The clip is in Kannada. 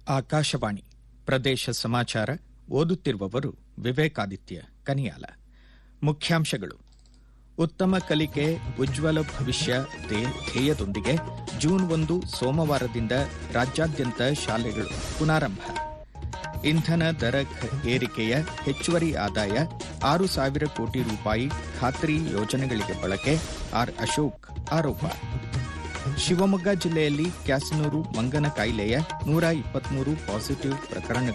ಆಕಾಶವಾಣಿ ಪ್ರದೇಶ ಸಮಾಚಾರ ಓದುತ್ತಿರುವವರು ವಿವೇಕಾದಿತ್ಯ ಕನಿಯಾಲ. ಮುಖ್ಯಾಂಶಗಳು: ಉತ್ತಮ ಕಲಿಕೆ ಉಜ್ವಲ ಭವಿಷ್ಯ ಧ್ಯೇಯದೊಂದಿಗೆ ಜೂನ್ 1 ಸೋಮವಾರದಿಂದ ರಾಜ್ಯಾದ್ಯಂತ ಶಾಲೆಗಳು ಪುನಾರಂಭ. ಇಂಧನ ದರ ಏರಿಕೆಯ ಹೆಚ್ಚುವರಿ ಆದಾಯ 6,000 ಕೋಟಿ ರೂಪಾಯಿ ಖಾತ್ರಿ ಯೋಜನೆಗಳಿಗೆ ಬಳಕೆ. ಆರ್ ಅಶೋಕ್ ಆರೋಪ. ಶಿವಮೊಗ್ಗ ಜಿಲ್ಲೆಯಲ್ಲಿ ಕ್ಯಾಸನೂರು ಮಂಗನ ಕಾಯಿಲೆಯ 123 ಪಾಸಿಟಿವ್ ಪ್ರಕರಣಗಳು